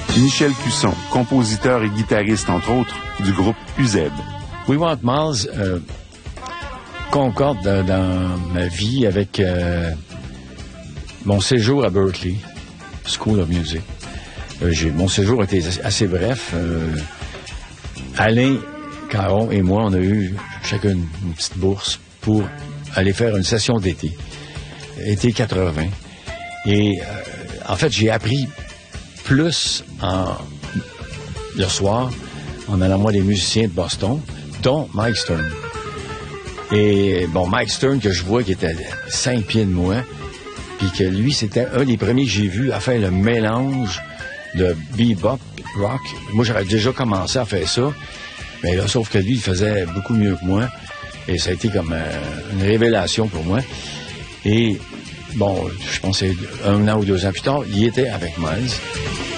Michel Cusson, compositeur et guitariste, entre autres, du groupe UZ. We Want Miles concorde dans ma vie avec mon séjour à Berklee, School of Music. Mon séjour était assez bref. Alain Caron et moi, on a eu chacun une petite bourse pour aller faire une session d'été. Été 80. Et en fait, j'ai appris plus le soir en allant voir des musiciens de Boston, dont Mike Stern. Et bon, Mike Stern, que je vois qui était à 5 pieds de moi, puis que lui, c'était un des premiers que j'ai vu à faire le mélange de bebop, rock. Moi, j'aurais déjà commencé à faire ça, mais là, sauf que lui, il faisait beaucoup mieux que moi, et ça a été comme une révélation pour moi. Et bon, je pensais 1 an ou 2 ans plus tard, il était avec Miles.